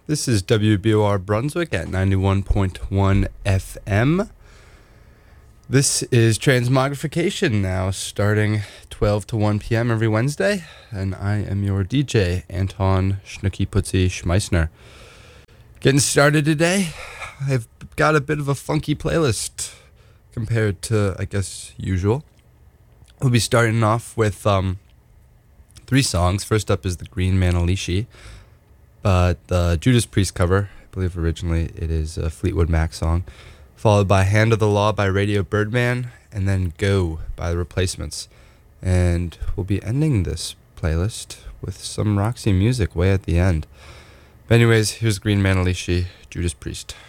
This is WBOR Brunswick at 91.1 FM. This is Transmogrification now, starting 12 to 1 p.m. every Wednesday. And I am your DJ, Anton Schnooky Putzi Schmeissner. Getting started today, I've got a bit of a funky playlist compared to, I guess, usual. We'll be starting off with 3 songs. First up is the Green Manalishi, but the Judas Priest cover. I believe originally it is a Fleetwood Mac song. Followed by Hand of the Law by Radio Birdman, and then Go by The Replacements. And we'll be ending this playlist with some Roxy music way at the end. But anyways, here's Green Manalishi, Judas Priest.